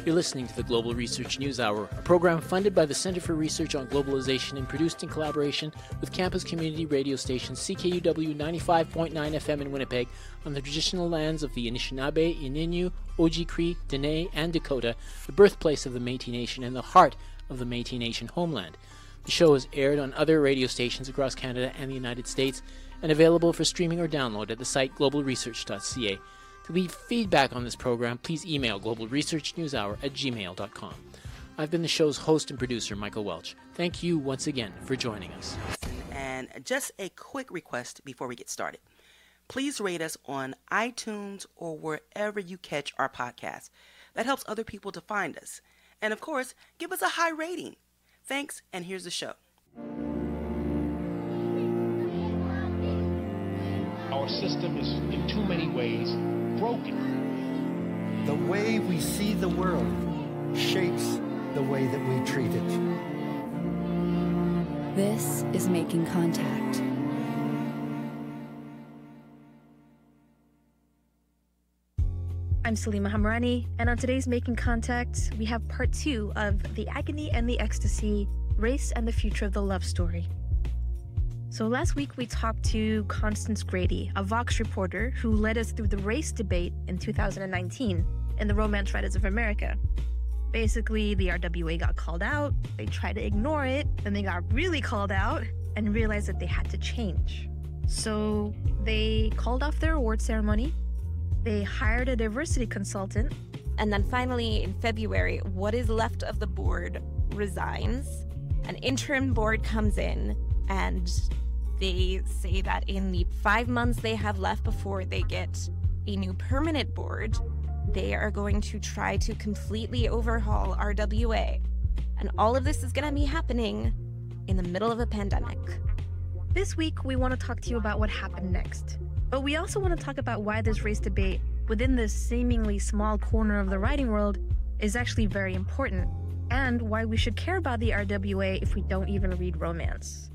You're listening to the Global Research News Hour, a program funded by the Center for Research on Globalization and produced in collaboration with campus community radio station CKUW 95.9 FM in Winnipeg on the traditional lands of the Anishinaabe, Ininu, Oji-Cree, Dene, and Dakota, the birthplace of the Métis Nation and the heart of the Métis Nation homeland. The show is aired on other radio stations across Canada and the United States and available for streaming or download at the site globalresearch.ca. To leave feedback on this program, please email globalresearchnewshour@gmail.com. I've been the show's host and producer, Michael Welch. Thank you once again for joining us. And just a quick request before we get started. Please rate us on iTunes or wherever you catch our podcast. That helps other people to find us. And of course, give us a high rating. Thanks, and here's the show. Our system is in too many ways broken. The way we see the world shapes the way that we treat it. This is Making Contact. I'm Salima Hamrani, and on today's Making Contact, we have part 2 of The Agony and the Ecstasy, Race and the Future of the Love Story. So last week we talked to Constance Grady, a Vox reporter who led us through the race debate in 2019 in the Romance Writers of America. Basically, the RWA got called out, they tried to ignore it, then they got really called out and realized that they had to change. So they called off their award ceremony, they hired a diversity consultant, and then finally in February, what is left of the board resigns. An interim board comes in and they say that in the 5 months they have left before they get a new permanent board, they are going to try to completely overhaul RWA. And all of this is going to be happening in the middle of a pandemic. This week, we want to talk to you about what happened next. But we also want to talk about why this race debate within this seemingly small corner of the writing world is actually very important, and why we should care about the RWA if we don't even read romance.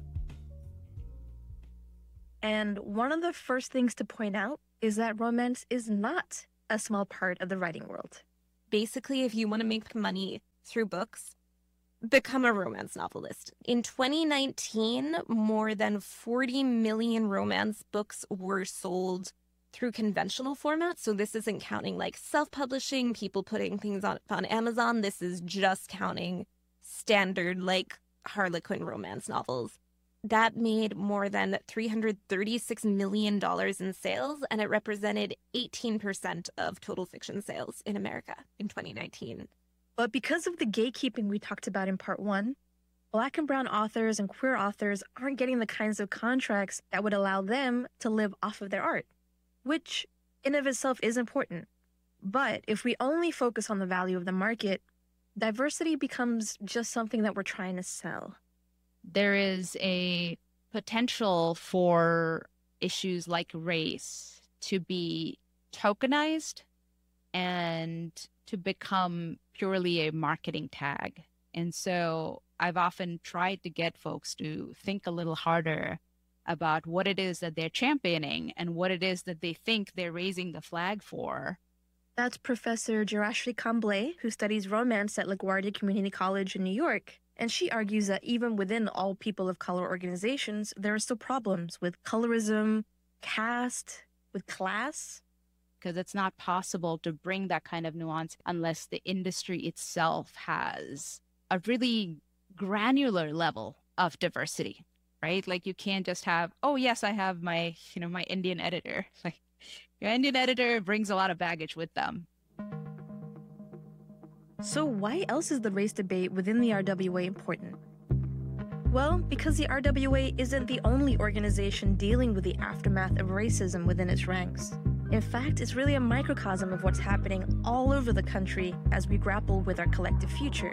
And one of the first things to point out is that romance is not a small part of the writing world. Basically, if you want to make money through books, become a romance novelist. In 2019, more than 40 million romance books were sold through conventional formats. So this isn't counting like self-publishing, people putting things on Amazon. This is just counting standard like Harlequin romance novels. That made more than $336 million in sales, and it represented 18% of total fiction sales in America in 2019. But because of the gatekeeping we talked about in part 1, Black and brown authors and queer authors aren't getting the kinds of contracts that would allow them to live off of their art, which in of itself is important. But if we only focus on the value of the market, diversity becomes just something that we're trying to sell. There is a potential for issues like race to be tokenized and to become purely a marketing tag. And so I've often tried to get folks to think a little harder about what it is that they're championing and what it is that they think they're raising the flag for. That's Professor Jurashri Kamble, who studies romance at LaGuardia Community College in New York. And she argues that even within all people of color organizations, there are still problems with colorism, caste, with class. Because it's not possible to bring that kind of nuance unless the industry itself has a really granular level of diversity, right? Like you can't just have, oh yes, I have my, my Indian editor. Like your Indian editor brings a lot of baggage with them. So why else is the race debate within the RWA important? Well, because the RWA isn't the only organization dealing with the aftermath of racism within its ranks. In fact, it's really a microcosm of what's happening all over the country as we grapple with our collective future.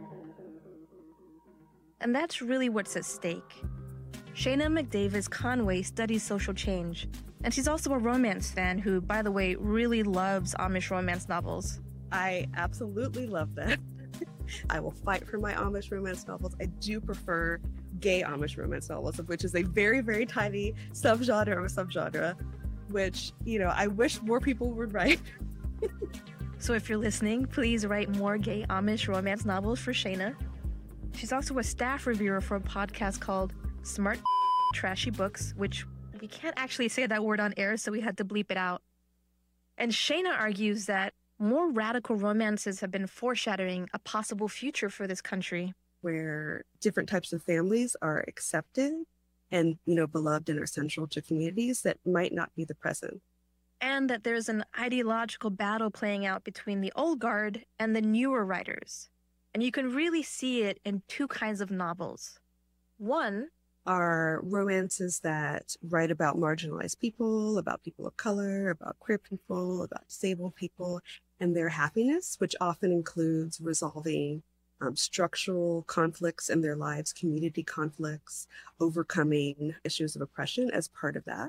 And that's really what's at stake. Shayna McDavis Conway studies social change, and she's also a romance fan who, by the way, really loves Amish romance novels. I absolutely love them. I will fight for my Amish romance novels. I do prefer gay Amish romance novels, of which is a very, very tiny subgenre, which, I wish more people would write. So if you're listening, please write more gay Amish romance novels for Shayna. She's also a staff reviewer for a podcast called Smart Trashy Books, which we can't actually say that word on air, so we had to bleep it out. And Shayna argues that more radical romances have been foreshadowing a possible future for this country, where different types of families are accepted and, beloved and are central to communities that might not be the present. and that there's an ideological battle playing out between the old guard and the newer writers. And you can really see it in two kinds of novels. One are romances that write about marginalized people, about people of color, about queer people, about disabled people, and their happiness, which often includes resolving structural conflicts in their lives, community conflicts, overcoming issues of oppression as part of that.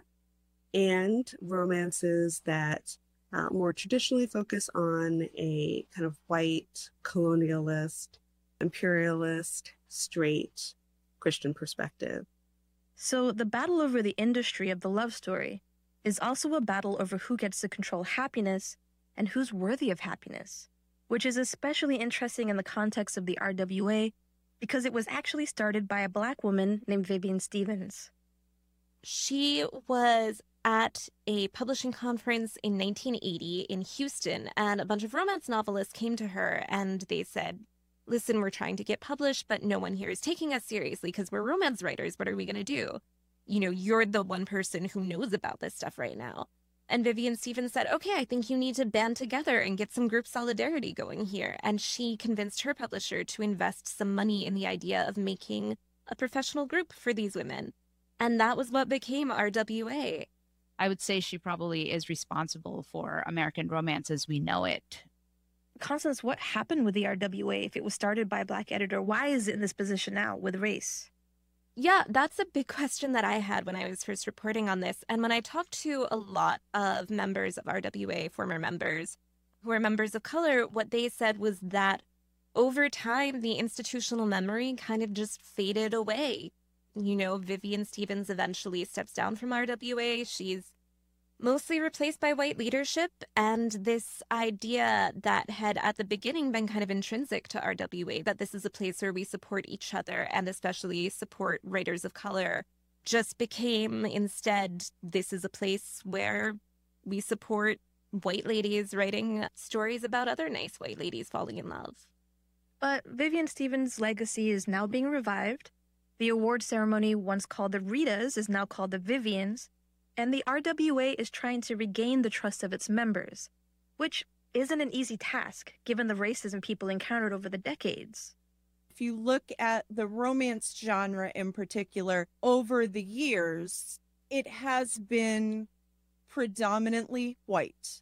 And romances that more traditionally focus on a kind of white, colonialist, imperialist, straight Christian perspective. So the battle over the industry of the love story is also a battle over who gets to control happiness and who's worthy of happiness, which is especially interesting in the context of the RWA because it was actually started by a Black woman named Vivian Stevens. She was at a publishing conference in 1980 in Houston, and a bunch of romance novelists came to her and they said, listen, we're trying to get published, but no one here is taking us seriously because we're romance writers. What are we going to do? You know, you're the one person who knows about this stuff right now. And Vivian Stevens said, okay, I think you need to band together and get some group solidarity going here. And she convinced her publisher to invest some money in the idea of making a professional group for these women. And that was what became RWA. I would say she probably is responsible for American romance as we know it. Constance, what happened with the RWA if it was started by a Black editor? Why is it in this position now with race? Yeah, that's a big question that I had when I was first reporting on this. And when I talked to a lot of members of RWA, former members, who are members of color, what they said was that over time, the institutional memory kind of just faded away. You know, Vivian Stevens eventually steps down from RWA. She's mostly replaced by white leadership, and this idea that had at the beginning been kind of intrinsic to RWA, that this is a place where we support each other and especially support writers of color, just became instead, this is a place where we support white ladies writing stories about other nice white ladies falling in love. But Vivian Stevens' legacy is now being revived. The award ceremony, once called the Ritas, is now called the Vivians. And the RWA is trying to regain the trust of its members, which isn't an easy task given the racism people encountered over the decades. If you look at the romance genre in particular, over the years, it has been predominantly white.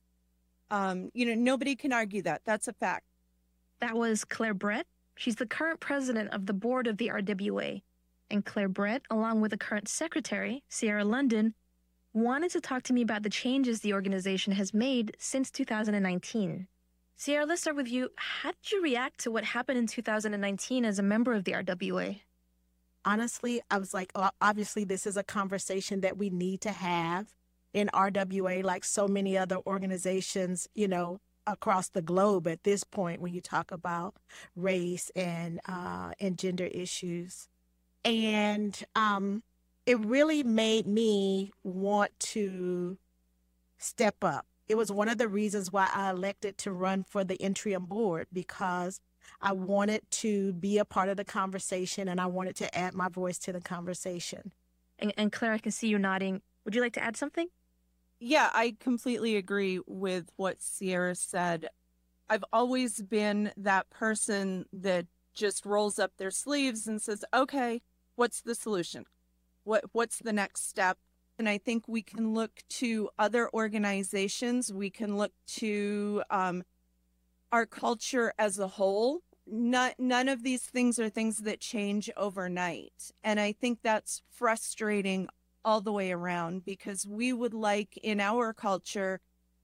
Nobody can argue that. That's a fact. That was Claire Brett. She's the current president of the board of the RWA. And Claire Brett, along with the current secretary, Sierra London, wanted to talk to me about the changes the organization has made since 2019. Sierra, let's start with you. How did you react to what happened in 2019 as a member of the RWA? Honestly, I was like, obviously, this is a conversation that we need to have in RWA, like so many other organizations, across the globe at this point when you talk about race and gender issues. And it really made me want to step up. It was one of the reasons why I elected to run for the interim board, because I wanted to be a part of the conversation and I wanted to add my voice to the conversation. And Claire, I can see you nodding. Would you like to add something? Yeah, I completely agree with what Sierra said. I've always been that person that just rolls up their sleeves and says, okay, what's the solution? What's the next step? And I think we can look to other organizations. We can look to our culture as a whole. None of these things are things that change overnight. And I think that's frustrating all the way around, because we would like in our culture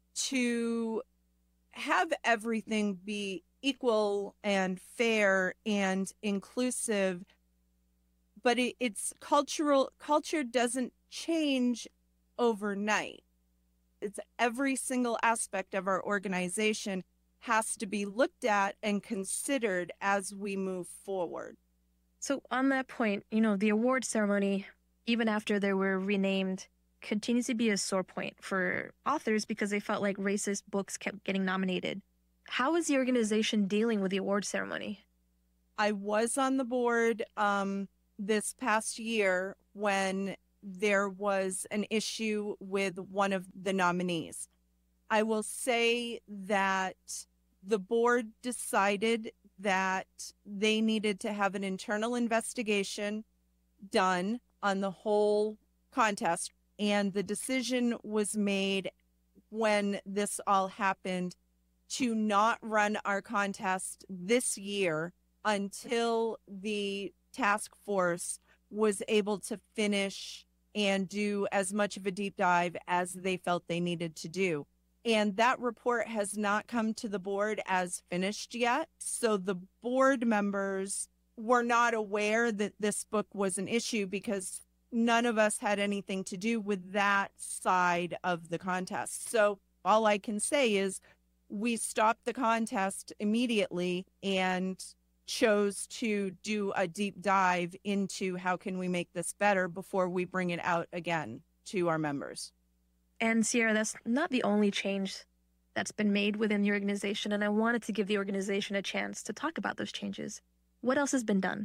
to have everything be equal and fair and inclusive. But it's culture doesn't change overnight. It's every single aspect of our organization has to be looked at and considered as we move forward. So on that point, the award ceremony, even after they were renamed, continues to be a sore point for authors because they felt like racist books kept getting nominated. How is the organization dealing with the award ceremony? I was on the board this past year when there was an issue with one of the nominees. I will say that the board decided that they needed to have an internal investigation done on the whole contest, and the decision was made when this all happened to not run our contest this year until the task force was able to finish and do as much of a deep dive as they felt they needed to do. And that report has not come to the board as finished yet. So the board members were not aware that this book was an issue because none of us had anything to do with that side of the contest. So all I can say is we stopped the contest immediately and chose to do a deep dive into how can we make this better before we bring it out again to our members. And Sierra, that's not the only change that's been made within the organization, and I wanted to give the organization a chance to talk about those changes. What else has been done?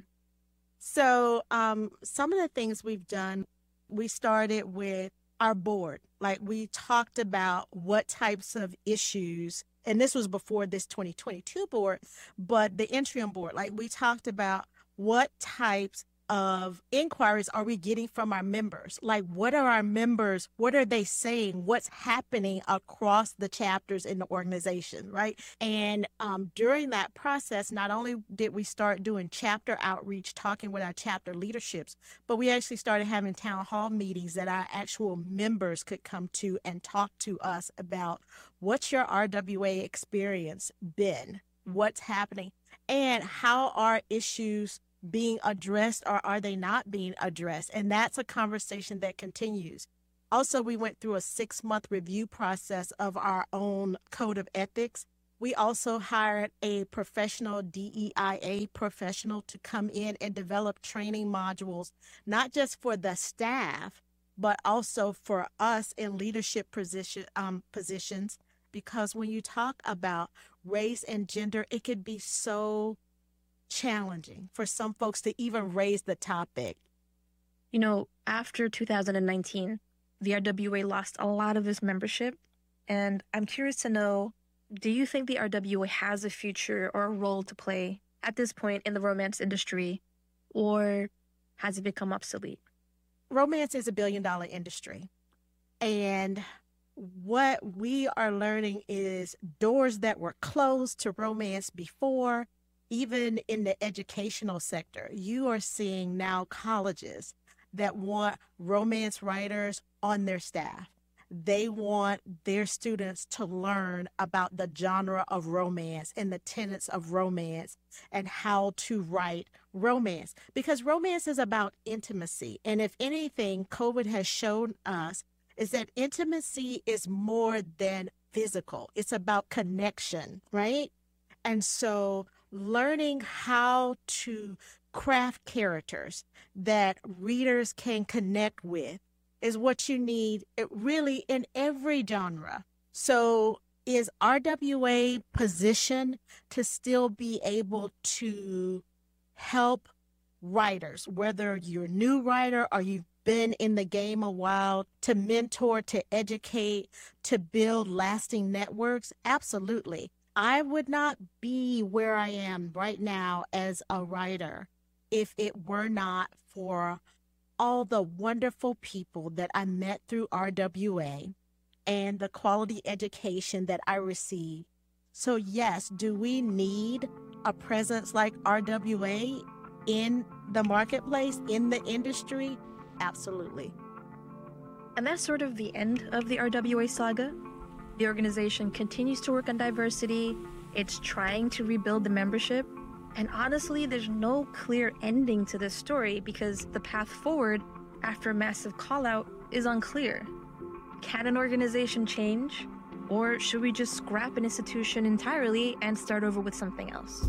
So some of the things we've done, we started with our board. Like we talked about what types of issues, and this was before this 2022 board, but the interim board, like we talked about what types of inquiries are we getting from our members? Like, what are our members? What are they saying? What's happening across the chapters in the organization, right? And during that process, not only did we start doing chapter outreach, talking with our chapter leaderships, but we actually started having town hall meetings that our actual members could come to and talk to us about what's your RWA experience been? What's happening? And how are issues being addressed or are they not being addressed? And that's a conversation that continues. Also, we went through a 6-month review process of our own code of ethics. We also hired a professional DEIA professional to come in and develop training modules, not just for the staff, but also for us in leadership positions. Because when you talk about race and gender, it could be so challenging for some folks to even raise the topic. After 2019, the RWA lost a lot of its membership, and I'm curious to know, do you think the RWA has a future or a role to play at this point in the romance industry, or has it become obsolete? Romance is $1 billion industry, and what we are learning is doors that were closed to romance before, even in the educational sector, you are seeing now colleges that want romance writers on their staff. They want their students to learn about the genre of romance and the tenets of romance and how to write romance. Because romance is about intimacy. And if anything, COVID has shown us is that intimacy is more than physical. It's about connection, right? And so learning how to craft characters that readers can connect with is what you need really in every genre. So is RWA positioned to still be able to help writers, whether you're a new writer or you've been in the game a while, to mentor, to educate, to build lasting networks? Absolutely. I would not be where I am right now as a writer if it were not for all the wonderful people that I met through RWA and the quality education that I received. So yes, do we need a presence like RWA in the marketplace, in the industry? Absolutely. And that's sort of the end of the RWA saga. The organization continues to work on diversity. It's trying to rebuild the membership. And honestly, there's no clear ending to this story because the path forward after a massive call out is unclear. Can an organization change? Or should we just scrap an institution entirely and start over with something else?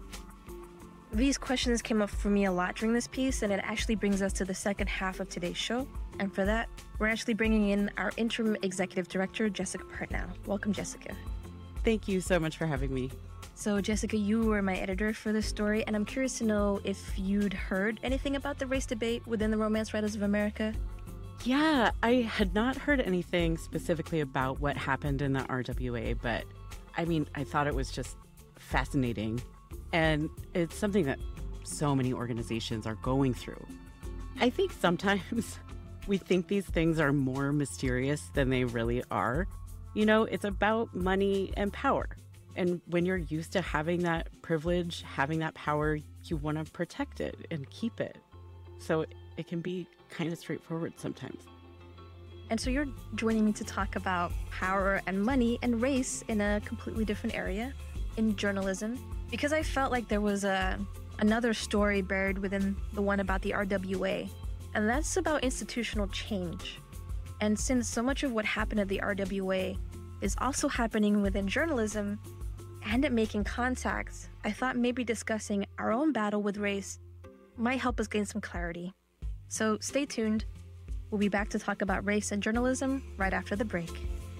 These questions came up for me a lot during this piece, and it actually brings us to the second half of today's show. And for that, we're actually bringing in our interim executive director, Jessica Partnow. Welcome, Jessica. Thank you so much for having me. So, Jessica, you were my editor for this story, and I'm curious to know if you'd heard anything about the race debate within the Romance Writers of America. Yeah, I had not heard anything specifically about what happened in the RWA, but I mean, I thought it was just fascinating. And it's something that so many organizations are going through. I think sometimes we think these things are more mysterious than they really are. You know, it's about money and power. And when you're used to having that privilege, having that power, you want to protect it and keep it. So it can be kind of straightforward sometimes. And so you're joining me to talk about power and money and race in a completely different area, in journalism, because I felt like there was another story buried within the one about the RWA, and that's about institutional change. And since so much of what happened at the RWA is also happening within journalism and at Making Contact, I thought maybe discussing our own battle with race might help us gain some clarity. So stay tuned. We'll be back to talk about race and journalism right after the break.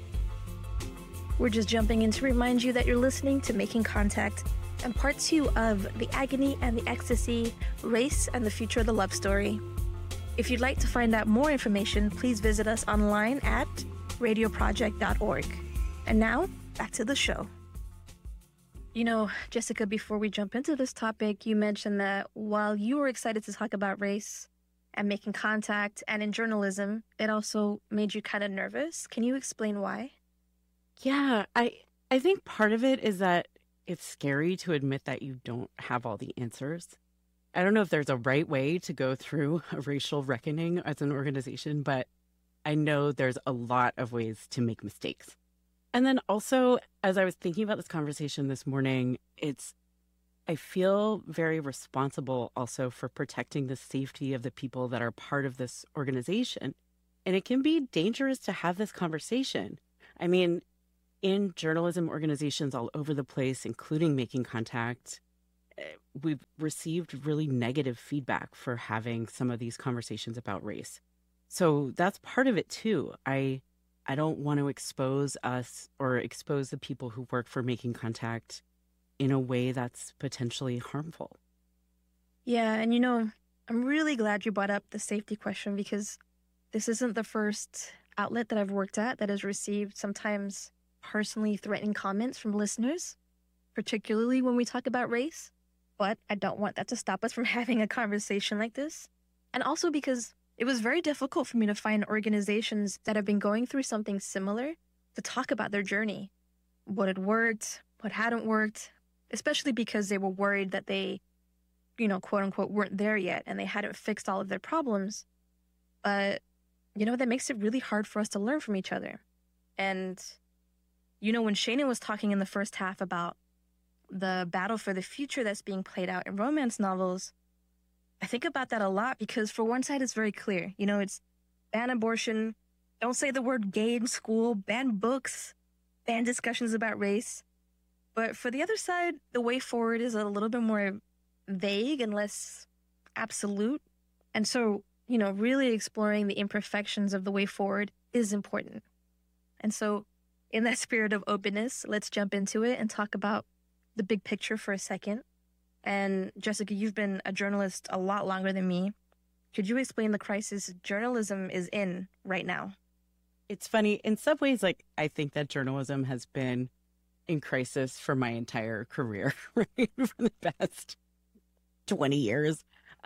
We're just jumping in to remind you that you're listening to Making Contact and part 2 of The Agony and the Ecstasy, Race and the Future of the Love Story. If you'd like to find out more information, please visit us online at radioproject.org. And now, back to the show. You know, Jessica, before we jump into this topic, you mentioned that while you were excited to talk about race and Making Contact and in journalism, it also made you kind of nervous. Can you explain why? Yeah, I think part of it is that it's scary to admit that you don't have all the answers. I don't know if there's a right way to go through a racial reckoning as an organization, but I know there's a lot of ways to make mistakes. And then also, as I was thinking about this conversation this morning, I feel very responsible also for protecting the safety of the people that are part of this organization. And it can be dangerous to have this conversation. I mean, in journalism organizations all over the place, including Making Contact, we've received really negative feedback for having some of these conversations about race. So that's part of it too. I don't want to expose us or expose the people who work for Making Contact in a way that's potentially harmful. Yeah, and you know, I'm really glad you brought up the safety question, because this isn't the first outlet that I've worked at that has received sometimes personally threatening comments from listeners, particularly when we talk about race. But I don't want that to stop us from having a conversation like this. And also because it was very difficult for me to find organizations that have been going through something similar to talk about their journey, what had worked, what hadn't worked, especially because they were worried that they, you know, quote unquote, weren't there yet and they hadn't fixed all of their problems. But, you know, that makes it really hard for us to learn from each other. And, you know, when Shannon was talking in the first half about the battle for the future that's being played out in romance novels, I think about that a lot, because for one side, it's very clear. You know, it's ban abortion, don't say the word gay in school, ban books, ban discussions about race. But for the other side, the way forward is a little bit more vague and less absolute. And so, you know, really exploring the imperfections of the way forward is important. And so in that spirit of openness, let's jump into it and talk about the big picture for a second. And Jessica, you've been a journalist a lot longer than me. Could you explain the crisis journalism is in right now? It's funny. In some ways, like, I think that journalism has been in crisis for my entire career, right? For the past 20 years.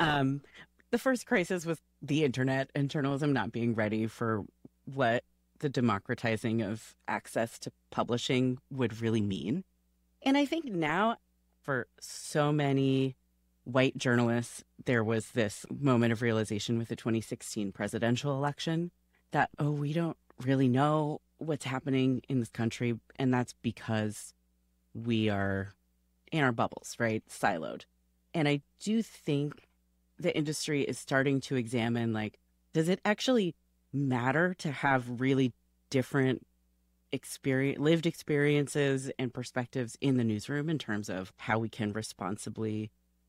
The first crisis was the internet and journalism not being ready for what the democratizing of access to publishing would really mean. And I think now, for so many white journalists, there was this moment of realization with the 2016 presidential election that, oh, we don't really know what's happening in this country. And that's because we are in our bubbles, right? Siloed. And I do think the industry is starting to examine, like, does it actually matter to have really different lived experiences and perspectives in the newsroom in terms of how we can responsibly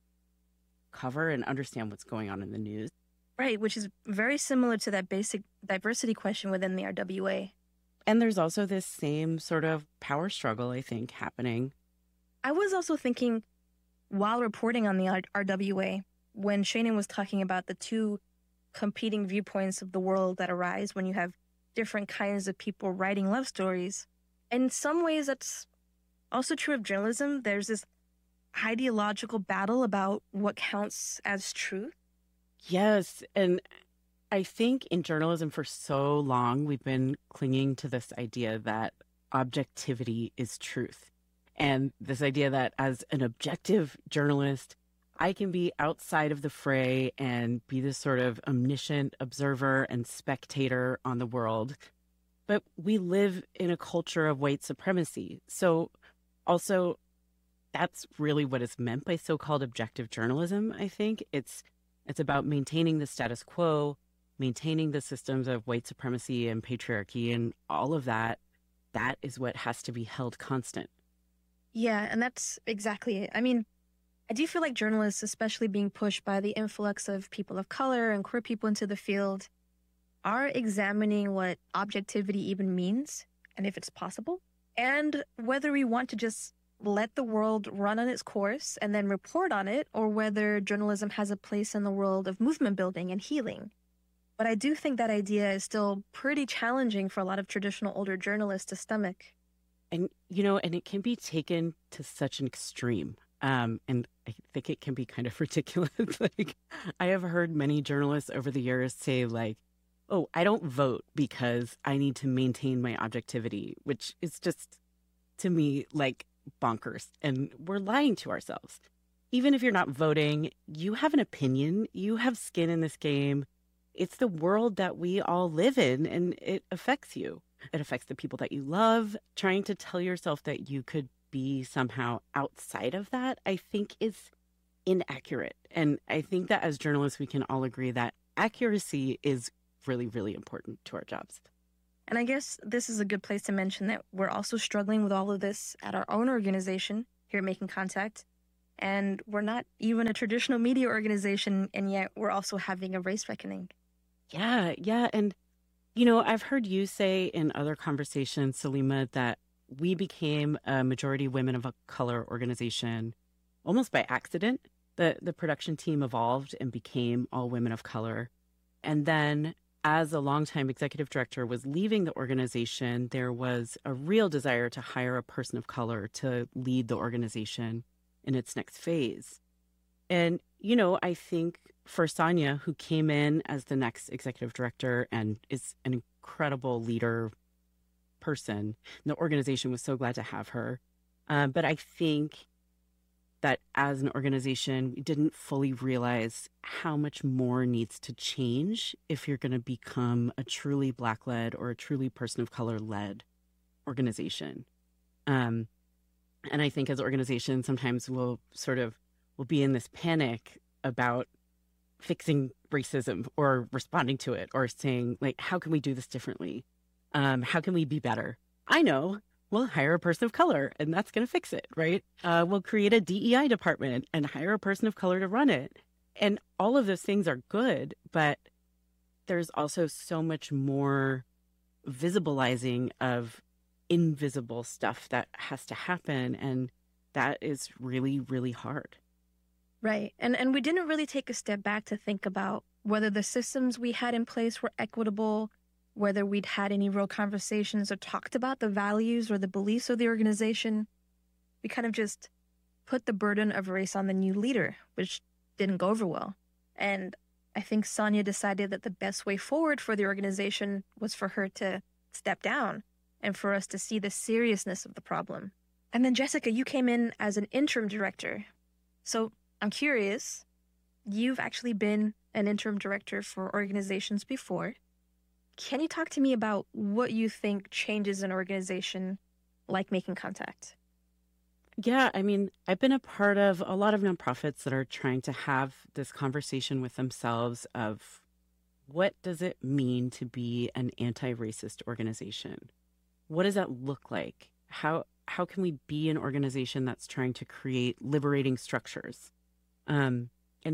cover and understand what's going on in the news. Right, which is very similar to that basic diversity question within the RWA. And there's also this same sort of power struggle, I think, happening. I was also thinking, while reporting on the RWA, when Shannon was talking about the two competing viewpoints of the world that arise when you have different kinds of people writing love stories, in some ways that's also true of journalism. There's this ideological battle about what counts as truth. Yes, and I think in journalism for so long, we've been clinging to this idea that objectivity is truth. And this idea that as an objective journalist, I can be outside of the fray and be this sort of omniscient observer and spectator on the world. But we live in a culture of white supremacy. So also, that's really what is meant by so-called objective journalism, I think. It's about maintaining the status quo, maintaining the systems of white supremacy and patriarchy and all of that. That is what has to be held constant. Yeah, and that's exactly it. I mean, I do feel like journalists, especially being pushed by the influx of people of color and queer people into the field, are examining what objectivity even means and if it's possible, and whether we want to just let the world run on its course and then report on it, or whether journalism has a place in the world of movement building and healing. But I do think that idea is still pretty challenging for a lot of traditional older journalists to stomach. And, and it can be taken to such an extreme. And I think it can be kind of ridiculous. Like, I have heard many journalists over the years say, like, oh, I don't vote because I need to maintain my objectivity, which is just, to me, like, bonkers. And we're lying to ourselves. Even if you're not voting, you have an opinion, you have skin in this game. It's the world that we all live in, and it affects you. It affects the people that you love. Trying to tell yourself that you could be somehow outside of that, I think is inaccurate. And I think that as journalists, we can all agree that accuracy is really, really important to our jobs. And I guess this is a good place to mention that we're also struggling with all of this at our own organization here at Making Contact. And we're not even a traditional media organization, and yet we're also having a race reckoning. Yeah. And, I've heard you say in other conversations, Salima, that we became a majority women of a color organization almost by accident. The production team evolved and became all women of color. And then as a longtime executive director was leaving the organization, there was a real desire to hire a person of color to lead the organization in its next phase. And, I think for Sonia, who came in as the next executive director and is an incredible leader person, the organization was so glad to have her. But I think that as an organization, we didn't fully realize how much more needs to change if you're going to become a truly Black-led or a truly person of color-led organization. And I think as organizations, sometimes we'll be in this panic about fixing racism or responding to it or saying, like, how can we do this differently? How can we be better? I know. We'll hire a person of color and that's going to fix it, right? We'll create a DEI department and hire a person of color to run it. And all of those things are good, but there's also so much more visibilizing of invisible stuff that has to happen. And that is really, really hard. Right. And we didn't really take a step back to think about whether the systems we had in place were equitable, whether we'd had any real conversations or talked about the values or the beliefs of the organization. We kind of just put the burden of race on the new leader, which didn't go over well. And I think Sonia decided that the best way forward for the organization was for her to step down and for us to see the seriousness of the problem. And then, Jessica, you came in as an interim director. So I'm curious, you've actually been an interim director for organizations before. Can you talk to me about what you think changes an organization like Making Contact? Yeah, I mean, I've been a part of a lot of nonprofits that are trying to have this conversation with themselves of what does it mean to be an anti-racist organization? what does that look like? How can we be an organization that's trying to create liberating structures? And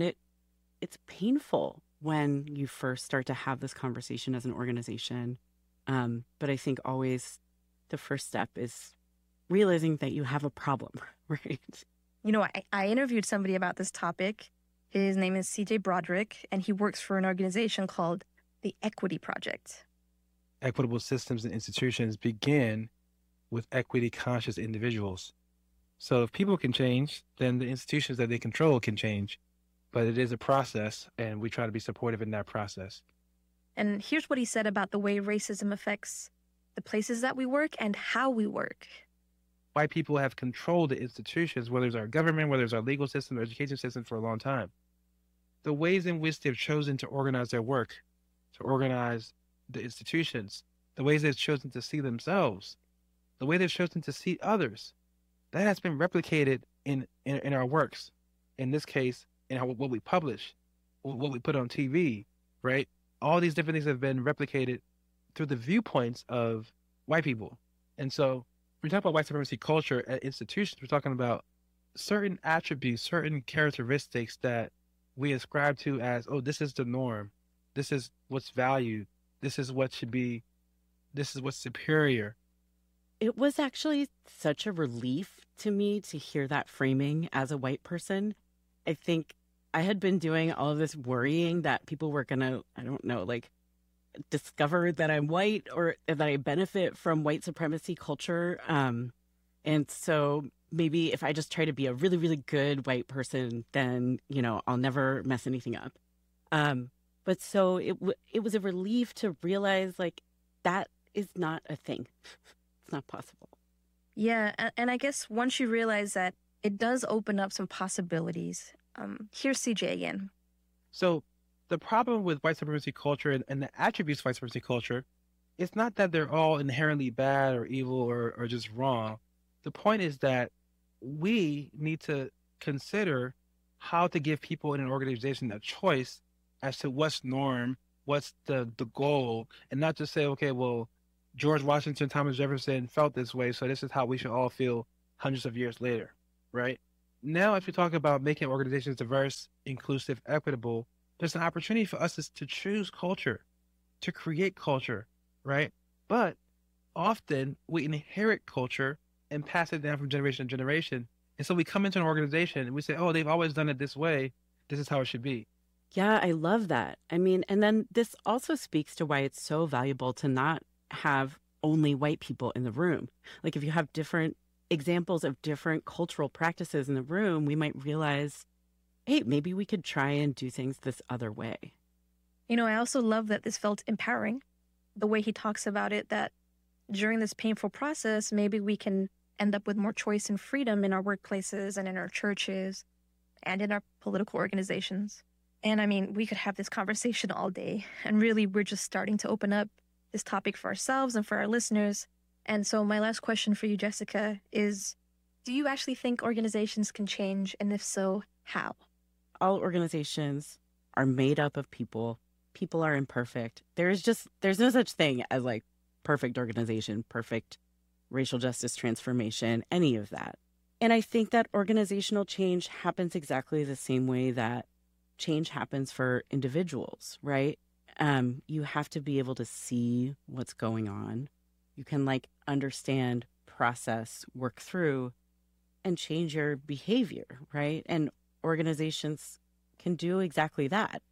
it's painful when you first start to have this conversation as an organization. But I think always the first step is realizing that you have a problem, right? You know, I interviewed somebody about this topic. His name is CJ Broderick, and he works for an organization called the Equity Project. Equitable systems and institutions begin with equity-conscious individuals. So if people can change, then the institutions that they control can change. But it is a process, and we try to be supportive in that process. And here's what he said about the way racism affects the places that we work and how we work. White people have controlled the institutions, whether it's our government, whether it's our legal system, or education system, for a long time. The ways in which they've chosen to organize their work, to organize the institutions, the ways they've chosen to see themselves, the way they've chosen to see others, that has been replicated in our works. In this case, in what we publish, what we put on TV, right? All these different things have been replicated through the viewpoints of white people. And so when we talk about white supremacy culture at institutions, we're talking about certain attributes, certain characteristics that we ascribe to as, oh, this is the norm. This is what's valued. This is what should be. This is what's superior. It was actually such a relief to me to hear that framing as a white person. I think I had been doing all of this worrying that people were going to, I don't know, like discover that I'm white or that I benefit from white supremacy culture. And so maybe if I just try to be a really, really good white person, then, you know, I'll never mess anything up. But so it was a relief to realize like that is not a thing. It's not possible. Yeah. And I guess once you realize that, it does open up some possibilities. Here's CJ again. So the problem with white supremacy culture and the attributes of white supremacy culture, it's not that they're all inherently bad or evil or just wrong. The point is that we need to consider how to give people in an organization a choice as to what's norm, what's the goal, and not just say, okay, well, George Washington, Thomas Jefferson felt this way, so this is how we should all feel hundreds of years later, right? Now, if you talk about making organizations diverse, inclusive, equitable, there's an opportunity for us to choose culture, to create culture, right? But often we inherit culture and pass it down from generation to generation. And so we come into an organization and we say, oh, they've always done it this way. This is how it should be. Yeah, I love that. I mean, and then this also speaks to why it's so valuable to not have only white people in the room. Like if you have different examples of different cultural practices in the room, we might realize, hey, maybe we could try and do things this other way. You know, I also love that this felt empowering. The way he talks about it, that during this painful process, maybe we can end up with more choice and freedom in our workplaces and in our churches and in our political organizations. And I mean, we could have this conversation all day. And really, we're just starting to open up this topic for ourselves and for our listeners. And so my last question for you, Jessica, is do you actually think organizations can change? And if so, how? All organizations are made up of people. People are imperfect. There's no such thing as like perfect organization, perfect racial justice transformation, any of that. And I think that organizational change happens exactly the same way that change happens for individuals, right? You have to be able to see what's going on. You can like understand, process, work through, and change your behavior, right? And organizations can do exactly that.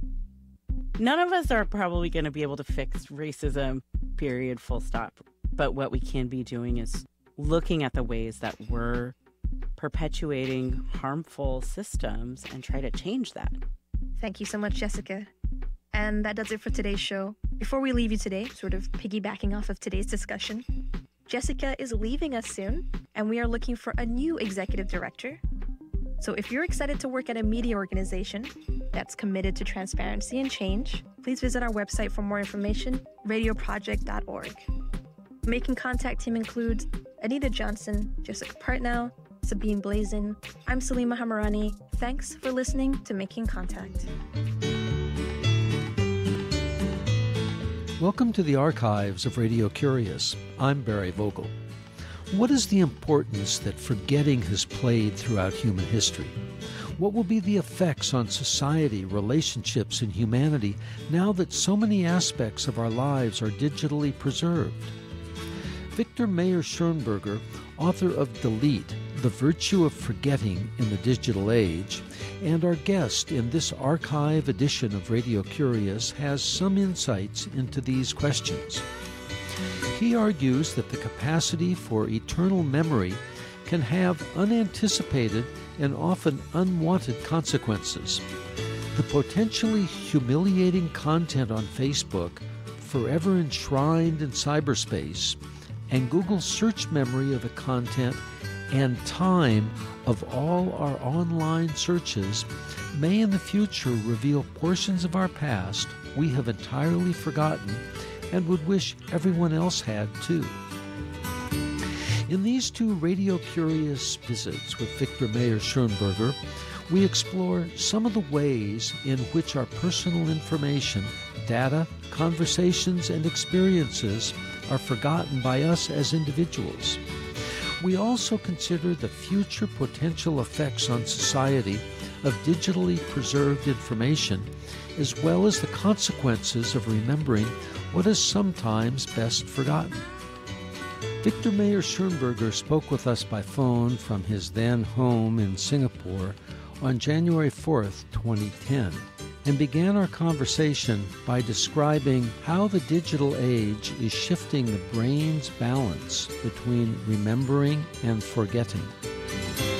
None of us are probably going to be able to fix racism, period, full stop. But what we can be doing is looking at the ways that we're perpetuating harmful systems and try to change that. Thank you so much, Jessica. And that does it for today's show. Before we leave you today, sort of piggybacking off of today's discussion, Jessica is leaving us soon, and we are looking for a new executive director. So if you're excited to work at a media organization that's committed to transparency and change, please visit our website for more information, radioproject.org. Making Contact team includes Anita Johnson, Jessica Partnow, Sabine Blazin. I'm Salima Hamarani. Thanks for listening to Making Contact. Welcome to the archives of Radio Curious. I'm Barry Vogel. What is the importance that forgetting has played throughout human history? What will be the effects on society, relationships, and humanity now that so many aspects of our lives are digitally preserved? Victor Mayer Schonberger, author of Delete, The Virtue of Forgetting in the Digital Age, and our guest in this archive edition of Radio Curious, has some insights into these questions. He argues that the capacity for eternal memory can have unanticipated and often unwanted consequences. The potentially humiliating content on Facebook, forever enshrined in cyberspace, and Google's search memory of the content and time of all our online searches may in the future reveal portions of our past we have entirely forgotten and would wish everyone else had too. In these two Radio Curious visits with Victor Mayer Schonberger, we explore some of the ways in which our personal information, data, conversations, and experiences are forgotten by us as individuals. We also consider the future potential effects on society of digitally preserved information, as well as the consequences of remembering what is sometimes best forgotten. Victor Mayer Schonberger spoke with us by phone from his then home in Singapore on January 4th, 2010, and began our conversation by describing how the digital age is shifting the brain's balance between remembering and forgetting.